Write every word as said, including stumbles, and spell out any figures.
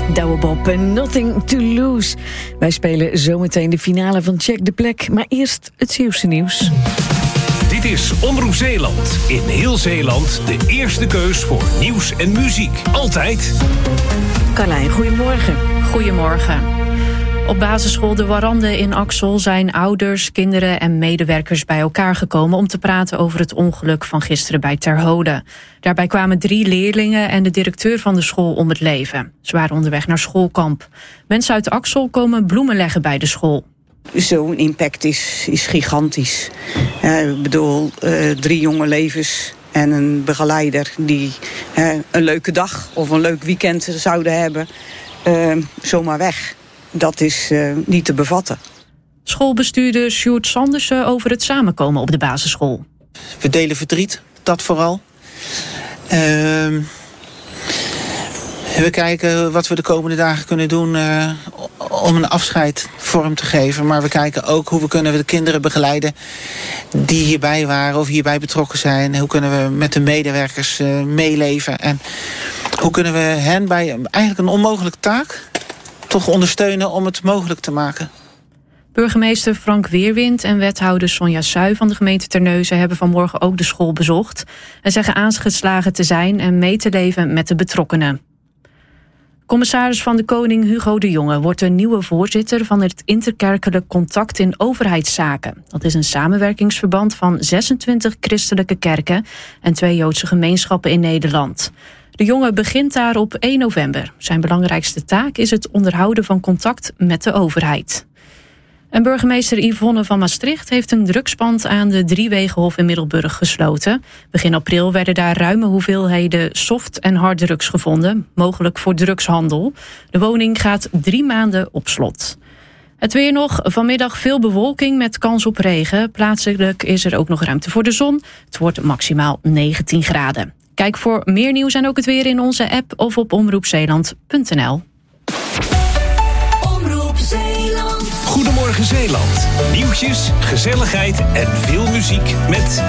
Douwe Bob en Nothing to Lose. Wij spelen zometeen de finale van Check de Plek. Maar eerst het Zeeuwse nieuws. Dit is Omroep Zeeland. In heel Zeeland de eerste keus voor nieuws en muziek. Altijd. Carlijn, goedemorgen. Goedemorgen. Op basisschool De Warande in Axel zijn ouders, kinderen en medewerkers bij elkaar gekomen om te praten over het ongeluk van gisteren bij Terhode. Daarbij kwamen drie leerlingen en de directeur van de school om het leven. Ze waren onderweg naar schoolkamp. Mensen uit Axel komen bloemen leggen bij de school. Zo'n impact is, is gigantisch. Uh, ik bedoel, uh, drie jonge levens en een begeleider die uh, een leuke dag of een leuk weekend zouden hebben, uh, zomaar weg. Dat is uh, niet te bevatten. Schoolbestuurder Sjoerd Sandersen over het samenkomen op de basisschool. We delen verdriet, dat vooral. Uh, we kijken wat we de komende dagen kunnen doen uh, om een afscheid vorm te geven. Maar we kijken ook hoe we kunnen de kinderen begeleiden die hierbij waren of hierbij betrokken zijn. Hoe kunnen we met de medewerkers uh, meeleven. En hoe kunnen we hen bij eigenlijk een onmogelijke taak toch ondersteunen om het mogelijk te maken. Burgemeester Frank Weerwind en wethouder Sonja Suij van de gemeente Terneuzen hebben vanmorgen ook de school bezocht en zeggen aangeslagen te zijn en mee te leven met de betrokkenen. Commissaris van de Koning Hugo de Jonge wordt de nieuwe voorzitter van het Interkerkelijk Contact in Overheidszaken. Dat is een samenwerkingsverband van zesentwintig christelijke kerken en twee Joodse gemeenschappen in Nederland. De jongen begint daar op één november. Zijn belangrijkste taak is het onderhouden van contact met de overheid. En burgemeester Yvonne van Maastricht heeft een drugspand aan de Driewegenhof in Middelburg gesloten. Begin april werden daar ruime hoeveelheden soft- en harddrugs gevonden, mogelijk voor drugshandel. De woning gaat drie maanden op slot. Het weer nog, vanmiddag veel bewolking met kans op regen. Plaatselijk is er ook nog ruimte voor de zon. Het wordt maximaal negentien graden. Kijk voor meer nieuws en ook het weer in onze app of op omroep zeeland punt n l. Omroep Zeeland. Goedemorgen Zeeland. Nieuwtjes, gezelligheid en veel muziek met